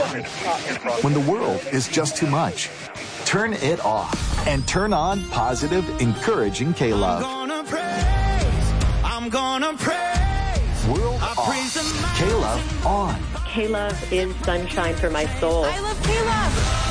When the world is just too much, turn it off and turn on positive, encouraging K-Love. I'm gonna praise. World off. K-Love on. K-Love is sunshine for my soul. I love K-Love.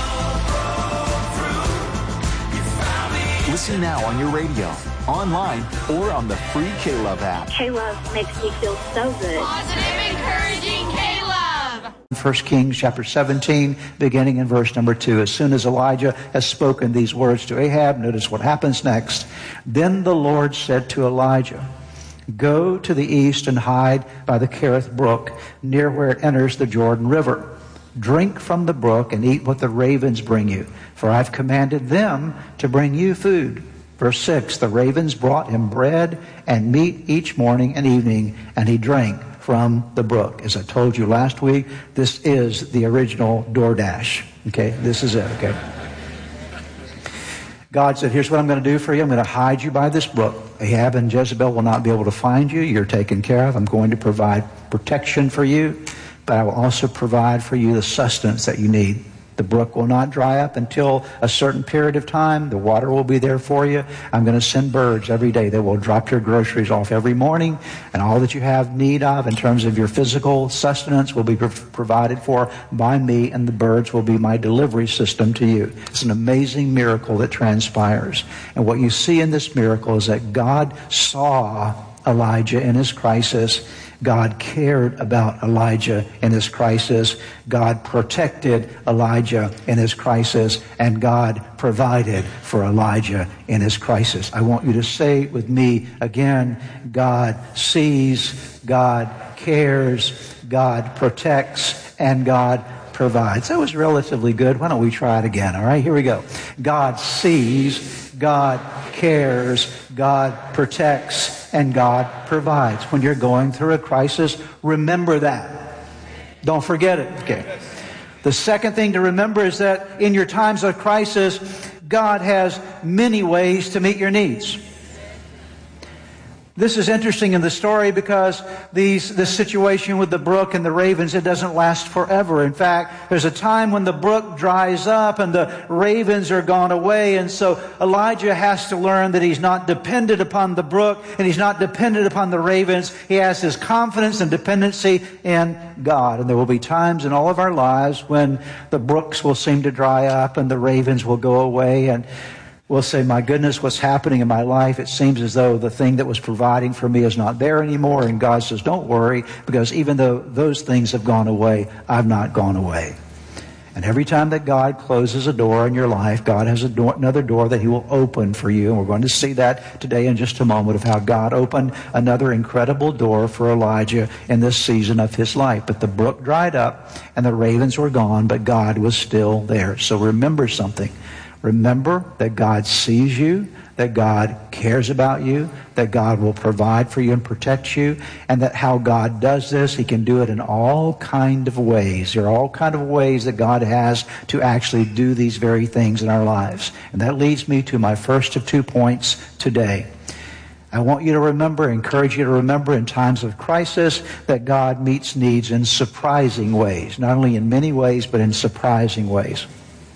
Listen now on your radio, online, or on the free K-Love app. K-Love makes me feel so good. Positive, encouraging K-Love. 1 Kings chapter 17, beginning in verse number 2. As soon as Elijah has spoken these words to Ahab, notice what happens next. Then the Lord said to Elijah, "Go to the east and hide by the Kerith brook, near where it enters the Jordan River. Drink from the brook and eat what the ravens bring you, for I've commanded them to bring you food." Verse 6, the ravens brought him bread and meat each morning and evening, and he drank from the brook. As I told you last week, this is the original DoorDash. Okay, this is it, okay? God said, here's what I'm going to do for you. I'm going to hide you by this brook. Ahab and Jezebel will not be able to find you. You're taken care of. I'm going to provide protection for you, but I will also provide for you the sustenance that you need. The brook will not dry up until a certain period of time. The water will be there for you. I'm going to send birds every day that will drop your groceries off every morning, and all that you have need of in terms of your physical sustenance will be provided for by me, and the birds will be my delivery system to you. It's an amazing miracle that transpires. And what you see in this miracle is that God saw Elijah in his crisis. God cared about Elijah in his crisis. God protected Elijah in his crisis. And God provided for Elijah in his crisis. I want you to say with me again, God sees, God cares, God protects, and God provides. That was relatively good. Why don't we try it again? All right, here we go. God sees, God cares, God protects, and God provides. When you're going through a crisis, remember that. Don't forget it. Okay. The second thing to remember is that in your times of crisis, God has many ways to meet your needs. This is interesting in the story because this situation with the brook and the ravens, it doesn't last forever. In fact, there's a time when the brook dries up and the ravens are gone away. And so Elijah has to learn that he's not dependent upon the brook and he's not dependent upon the ravens. He has his confidence and dependency in God. And there will be times in all of our lives when the brooks will seem to dry up and the ravens will go away, and we'll say, my goodness, what's happening in my life? It seems as though the thing that was providing for me is not there anymore. And God says, don't worry, because even though those things have gone away, I've not gone away. And every time that God closes a door in your life, God has another door that He will open for you. And we're going to see that today in just a moment, of how God opened another incredible door for Elijah in this season of his life. But the brook dried up and the ravens were gone, but God was still there. So remember something. Remember that God sees you, that God cares about you, that God will provide for you and protect you, and that how God does this, He can do it in all kind of ways. There are all kind of ways that God has to actually do these very things in our lives. And that leads me to my first of 2 points today. I want you to remember, encourage you to remember in times of crisis that God meets needs in surprising ways. Not only in many ways, but in surprising ways.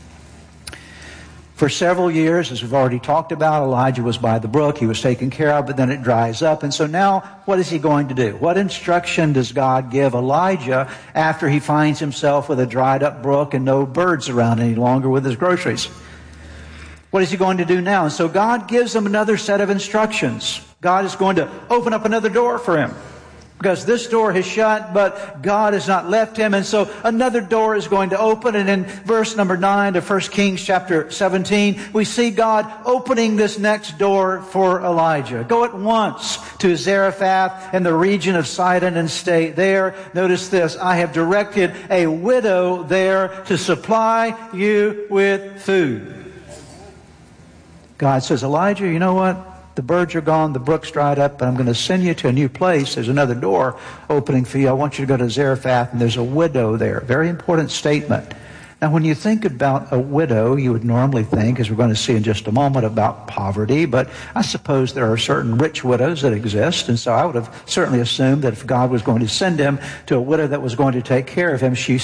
For several years, as we've already talked about, Elijah was by the brook. He was taken care of, but then it dries up. And so now, what is he going to do? What instruction does God give Elijah after he finds himself with a dried up brook and no birds around any longer with his groceries? What is he going to do now? And so God gives him another set of instructions. God is going to open up another door for him, because this door has shut, but God has not left him. And so another door is going to open. And in verse number 9 of 1 Kings chapter 17, we see God opening this next door for Elijah. Go at once to Zarephath in the region of Sidon and stay there. Notice this, I have directed a widow there to supply you with food. God says, Elijah, you know what? The birds are gone, the brook's dried up, but I'm going to send you to a new place. There's another door opening for you. I want you to go to Zarephath, and there's a widow there. Very important statement. Now, when you think about a widow, you would normally think, as we're going to see in just a moment, about poverty. But I suppose there are certain rich widows that exist. And so I would have certainly assumed that if God was going to send him to a widow that was going to take care of him, she